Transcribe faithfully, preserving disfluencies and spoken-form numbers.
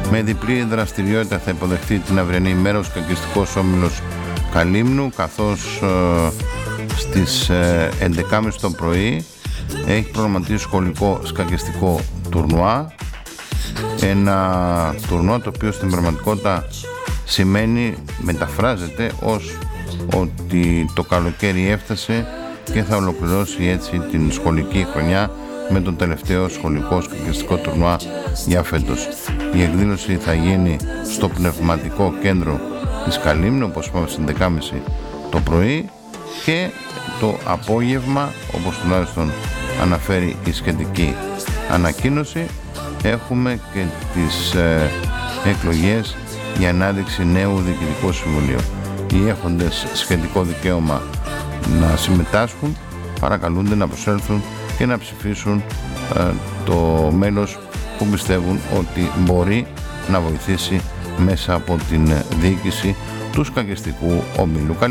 Με διπλή δραστηριότητα θα υποδεχτεί την αυριανή ημέρα ο σκακιστικός όμιλος Καλύμνου, καθώς ε, στις ε, έντεκα και μισή το πρωί έχει προγραμματίσει σχολικό σκακιστικό τουρνουά. Ένα τουρνουά το οποίο στην πραγματικότητα σημαίνει, μεταφράζεται ως ότι το καλοκαίρι έφτασε και θα ολοκληρώσει έτσι την σχολική χρονιά με τον τελευταίο σχολικό σκακιστικό τουρνουά για φέτος. Η εκδήλωση θα γίνει στο Πνευματικό Κέντρο της Καλύμνου, όπως είπαμε, στις έντεκα και μισή το πρωί, και το απόγευμα, όπως τουλάχιστον αναφέρει η σχετική ανακοίνωση, έχουμε και τις ε, εκλογές για ανάδειξη νέου διοικητικού συμβουλίου. Οι έχοντες σχετικό δικαίωμα να συμμετάσχουν παρακαλούνται να προσέλθουν και να ψηφίσουν ε, το μέλος που πιστεύουν ότι μπορεί να βοηθήσει μέσα από την διοίκηση του σκακιστικού ομίλου.